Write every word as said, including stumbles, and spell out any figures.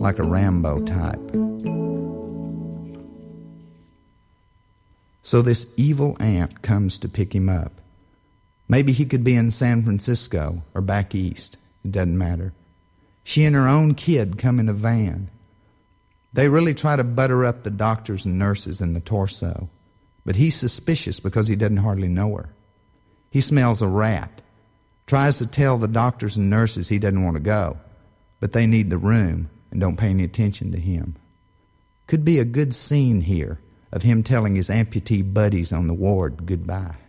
like a Rambo type. So this evil aunt comes to pick him up. Maybe he could be in San Francisco or back east. It doesn't matter. She and her own kid come in a van. They really try to butter up the doctors and nurses in the torso. But he's suspicious because he doesn't hardly know her. He smells a rat. Tries to tell the doctors and nurses he doesn't want to go. But they need the room and don't pay any attention to him. Could be a good scene here of him telling his amputee buddies on the ward goodbye.